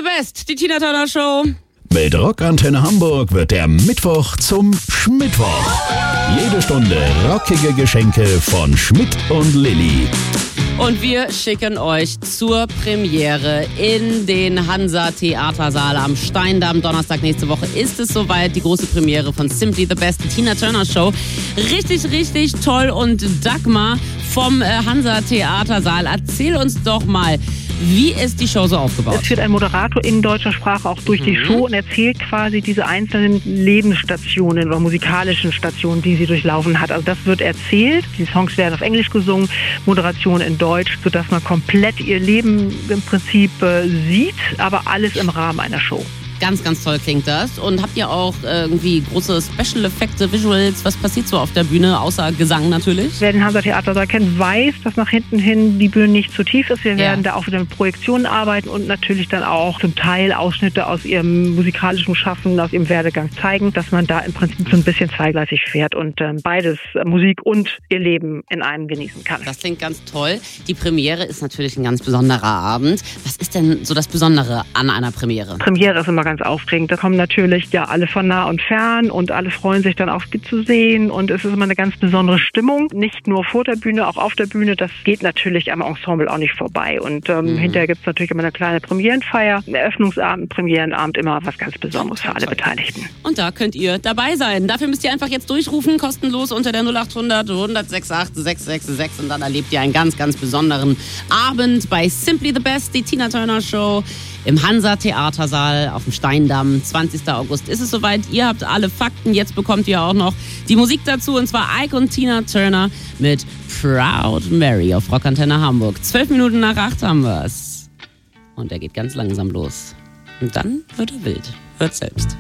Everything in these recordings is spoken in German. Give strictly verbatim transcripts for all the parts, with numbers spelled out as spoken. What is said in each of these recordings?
Best, die Tina Turner Show. Mit Rockantenne Hamburg wird der Mittwoch zum Schmittwoch. Jede Stunde rockige Geschenke von Schmidt und Lilly. Und wir schicken euch zur Premiere in den Hansa-Theatersaal am Steindamm. Donnerstag nächste Woche ist es soweit. Die große Premiere von Simply the Best, die Tina Turner Show. Richtig, richtig toll. Und Dagmar vom äh, Hansa-Theatersaal, erzähl uns doch mal, wie ist die Show so aufgebaut? Es führt ein Moderator in deutscher Sprache auch durch mhm. die Show und erzählt quasi diese einzelnen Lebensstationen oder musikalischen Stationen, die sie durchlaufen hat. Also das wird erzählt. Die Songs werden auf Englisch gesungen, Moderation in Deutsch, sodass man komplett ihr Leben im Prinzip äh, sieht, aber alles im Rahmen einer Show. Ganz, ganz toll klingt das. Und habt ihr auch irgendwie große Special-Effekte, Visuals? Was passiert so auf der Bühne, außer Gesang natürlich? Wer den Hansa-Theatersaal kennt, weiß, dass nach hinten hin die Bühne nicht zu tief ist. Wir ja. werden da auch wieder mit Projektionen arbeiten und natürlich dann auch zum Teil Ausschnitte aus ihrem musikalischen Schaffen, aus ihrem Werdegang zeigen, dass man da im Prinzip so ein bisschen zweigleisig fährt und ähm, beides, Musik und ihr Leben in einem genießen kann. Das klingt ganz toll. Die Premiere ist natürlich ein ganz besonderer Abend. Was ist denn so das Besondere an einer Premiere? Premiere ist immer ganz aufregend. Da kommen natürlich ja alle von nah und fern und alle freuen sich dann auch zu sehen und es ist immer eine ganz besondere Stimmung. Nicht nur vor der Bühne, auch auf der Bühne. Das geht natürlich am Ensemble auch nicht vorbei. Und ähm, mhm. hinterher gibt es natürlich immer eine kleine Premierenfeier, einen Eröffnungsabend, Premierenabend, immer was ganz Besonderes für alle Beteiligten. Und da könnt ihr dabei sein. Dafür müsst ihr einfach jetzt durchrufen, kostenlos unter der null acht hundert, hundert sechs acht, sechs sechs sechs und dann erlebt ihr einen ganz, ganz besonderen Abend bei Simply the Best, die Tina Turner Show. Im Hansa-Theatersaal auf dem Steindamm. zwanzigster August ist es soweit. Ihr habt alle Fakten. Jetzt bekommt ihr auch noch die Musik dazu. Und zwar Ike und Tina Turner mit Proud Mary auf Rockantenne Hamburg. Zwölf Minuten nach acht haben wir es. Und er geht ganz langsam los. Und dann wird er wild. Hört selbst.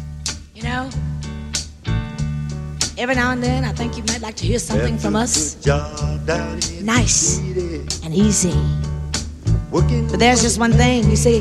You know, every now and then I think you might like to hear something from us. Nice and easy. But there's just one thing, you see.